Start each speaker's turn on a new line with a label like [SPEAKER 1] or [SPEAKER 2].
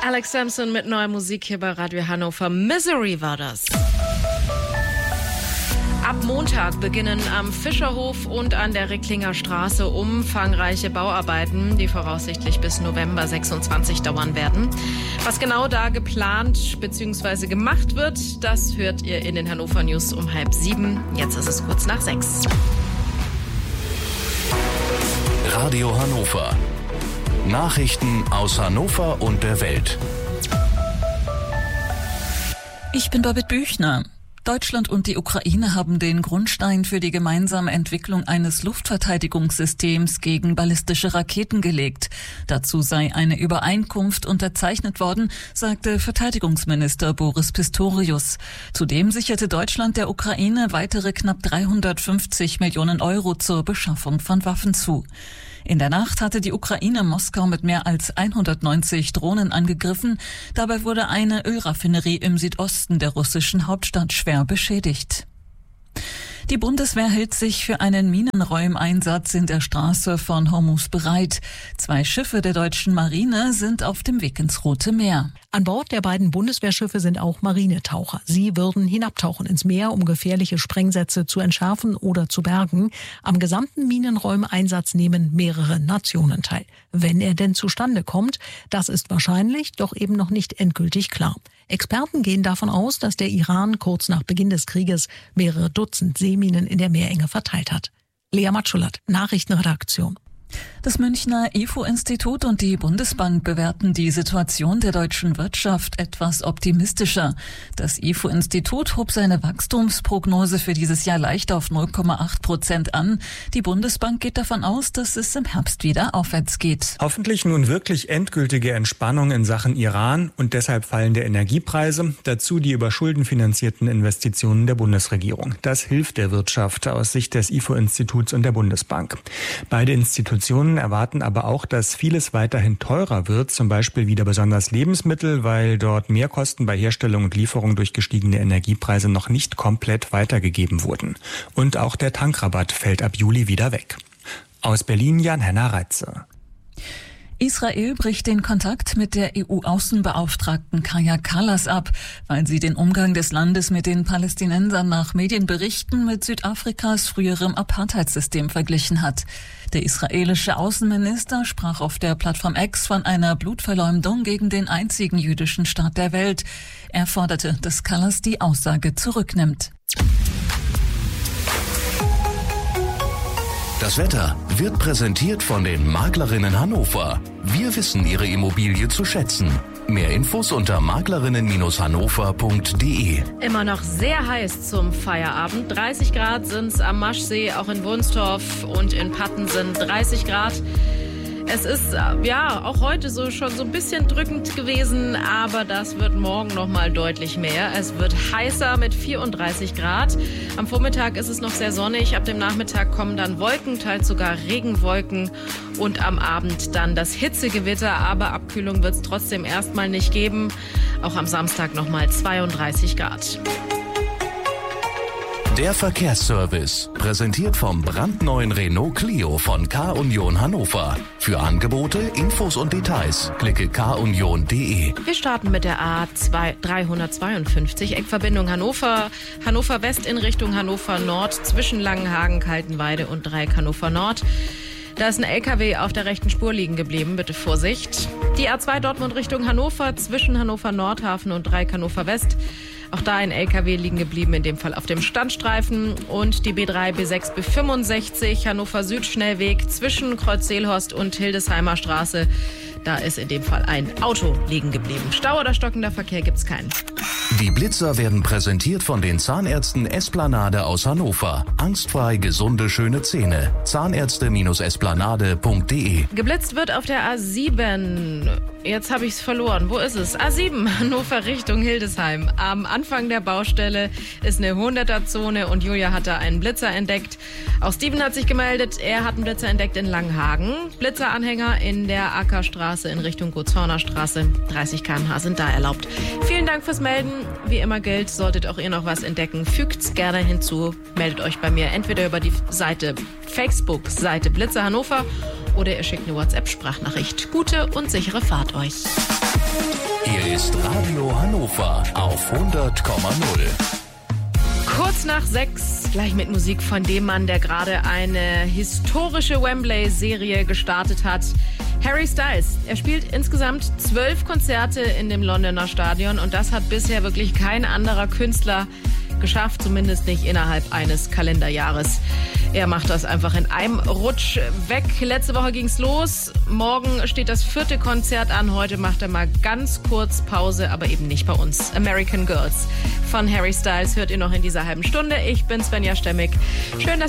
[SPEAKER 1] Alex Sampson mit neuer Musik hier bei Radio Hannover. Misery war das. Ab Montag beginnen am Fischerhof und an der Ricklinger Straße umfangreiche Bauarbeiten, die voraussichtlich bis November 26 dauern werden. Was genau da geplant bzw. gemacht wird, das hört ihr in den Hannover News um 6:30. Jetzt ist es kurz nach 6.
[SPEAKER 2] Radio Hannover. Nachrichten aus Hannover und der Welt.
[SPEAKER 3] Ich bin Babette Büchner. Deutschland und die Ukraine haben den Grundstein für die gemeinsame Entwicklung eines Luftverteidigungssystems gegen ballistische Raketen gelegt. Dazu sei eine Übereinkunft unterzeichnet worden, sagte Verteidigungsminister Boris Pistorius. Zudem sicherte Deutschland der Ukraine weitere knapp 350 Millionen Euro zur Beschaffung von Waffen zu. In der Nacht hatte die Ukraine Moskau mit mehr als 190 Drohnen angegriffen. Dabei wurde eine Ölraffinerie im Südosten der russischen Hauptstadt schwer beschädigt. Die Bundeswehr hält sich für einen Minenräumeinsatz in der Straße von Hormuz bereit. 2 Schiffe der deutschen Marine sind auf dem Weg ins Rote Meer.
[SPEAKER 4] An Bord der beiden Bundeswehrschiffe sind auch Marinetaucher. Sie würden hinabtauchen ins Meer, um gefährliche Sprengsätze zu entschärfen oder zu bergen. Am gesamten Minenräumeinsatz nehmen mehrere Nationen teil. Wenn er denn zustande kommt, das ist wahrscheinlich, doch eben noch nicht endgültig klar. Experten gehen davon aus, dass der Iran kurz nach Beginn des Krieges mehrere Dutzend Seeminen in der Meerenge verteilt hat. Lea Matschulat, Nachrichtenredaktion.
[SPEAKER 3] Das Münchner IFO-Institut und die Bundesbank bewerten die Situation der deutschen Wirtschaft etwas optimistischer. Das IFO-Institut hob seine Wachstumsprognose für dieses Jahr leicht auf 0,8% an. Die Bundesbank geht davon aus, dass es im Herbst wieder aufwärts geht.
[SPEAKER 5] Hoffentlich nun wirklich endgültige Entspannung in Sachen Iran und deshalb fallende Energiepreise. Dazu die über Schulden finanzierten Investitionen der Bundesregierung. Das hilft der Wirtschaft aus Sicht des IFO-Instituts und der Bundesbank. Beide Institutionen erwarten aber auch, dass vieles weiterhin teurer wird, zum Beispiel wieder besonders Lebensmittel, weil dort Mehrkosten bei Herstellung und Lieferung durch gestiegene Energiepreise noch nicht komplett weitergegeben wurden. Und auch der Tankrabatt fällt ab Juli wieder weg. Aus Berlin Jan-Henner Reitze.
[SPEAKER 3] Israel bricht den Kontakt mit der EU-Außenbeauftragten Kaja Kallas ab, weil sie den Umgang des Landes mit den Palästinensern nach Medienberichten mit Südafrikas früherem Apartheidssystem verglichen hat. Der israelische Außenminister sprach auf der Plattform X von einer Blutverleumdung gegen den einzigen jüdischen Staat der Welt. Er forderte, dass Kallas die Aussage zurücknimmt.
[SPEAKER 2] Das Wetter wird präsentiert von den Maklerinnen Hannover. Wir wissen Ihre Immobilie zu schätzen. Mehr Infos unter maklerinnen-hannover.de.
[SPEAKER 1] Immer noch sehr heiß zum Feierabend. 30 Grad sind es am Maschsee, auch in Wunstorf und in Patten sind 30 Grad. Es ist auch heute schon so ein bisschen drückend gewesen, aber das wird morgen noch mal deutlich mehr. Es wird heißer mit 34 Grad. Am Vormittag ist es noch sehr sonnig. Ab dem Nachmittag kommen dann Wolken, teils sogar Regenwolken. Und am Abend dann das Hitzegewitter. Aber Abkühlung wird es trotzdem erstmal nicht geben. Auch am Samstag noch mal 32 Grad.
[SPEAKER 2] Der Verkehrsservice, präsentiert vom brandneuen Renault Clio von K-Union Hannover. Für Angebote, Infos und Details klicke kunion.de.
[SPEAKER 1] Wir starten mit der A352, Eckverbindung Hannover West in Richtung Hannover Nord, zwischen Langenhagen, Kaltenweide und Dreieck Hannover Nord. Da ist ein LKW auf der rechten Spur liegen geblieben, bitte Vorsicht. Die A2 Dortmund Richtung Hannover, zwischen Hannover Nordhafen und Dreieck Hannover West. Auch da ein LKW liegen geblieben, in dem Fall auf dem Standstreifen. Und die B3, B6, B65 Hannover Südschnellweg zwischen Kreuz-Seelhorst und Hildesheimer Straße. Da ist in dem Fall ein Auto liegen geblieben. Stau oder stockender Verkehr gibt's keinen.
[SPEAKER 2] Die Blitzer werden präsentiert von den Zahnärzten Esplanade aus Hannover. Angstfrei gesunde, schöne Zähne. Zahnärzte-esplanade.de.
[SPEAKER 1] Geblitzt wird auf der A7. Jetzt habe ich es verloren. Wo ist es? A7, Hannover Richtung Hildesheim. Am Anfang der Baustelle ist eine 100er-Zone und Julia hat da einen Blitzer entdeckt. Auch Steven hat sich gemeldet. Er hat einen Blitzer entdeckt in Langenhagen. Blitzeranhänger in der Ackerstraße in Richtung Gotshorner Straße. 30 km/h sind da erlaubt. Vielen Dank fürs Melden. Wie immer gilt, solltet auch ihr noch was entdecken, fügt's gerne hinzu. Meldet euch bei mir entweder über die Facebook-Seite Blitzer Hannover oder ihr schickt eine WhatsApp-Sprachnachricht. Gute und sichere Fahrt euch.
[SPEAKER 2] Hier ist Radio Hannover auf 100,0.
[SPEAKER 1] Kurz nach 6, gleich mit Musik von dem Mann, der gerade eine historische Wembley-Serie gestartet hat. Harry Styles. Er spielt insgesamt 12 Konzerte in dem Londoner Stadion und das hat bisher wirklich kein anderer Künstler geschafft, zumindest nicht innerhalb eines Kalenderjahres. Er macht das einfach in einem Rutsch weg. Letzte Woche ging's los. Morgen steht das 4. Konzert an. Heute macht er mal ganz kurz Pause, aber eben nicht bei uns. American Girls von Harry Styles hört ihr noch in dieser halben Stunde. Ich bin Svenja Stemmig. Schön, dass